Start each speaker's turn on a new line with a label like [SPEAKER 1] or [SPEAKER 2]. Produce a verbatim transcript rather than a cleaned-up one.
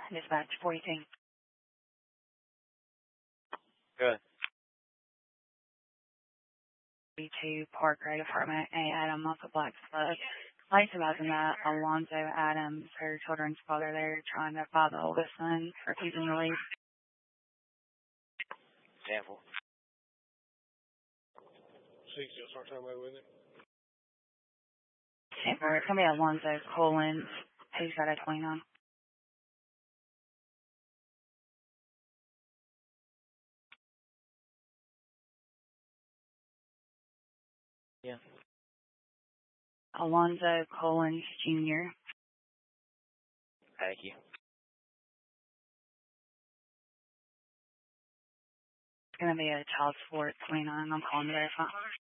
[SPEAKER 1] Dispatch forty-two.
[SPEAKER 2] Good.
[SPEAKER 1] To Park Road Apartment, A. Adam Muscle Black Slug. Lights about that Alonzo Adams, her children's father there, trying to buy the oldest son, refusing release.
[SPEAKER 2] Example.
[SPEAKER 3] Six, you'll start talking about with it.
[SPEAKER 1] It's going to be Alonzo Collins, who's got a twenty-nine.
[SPEAKER 2] Yeah.
[SPEAKER 1] Alonzo Collins, Junior
[SPEAKER 2] Thank you.
[SPEAKER 1] It's going to be a child support twenty-nine. I'm calling to verify.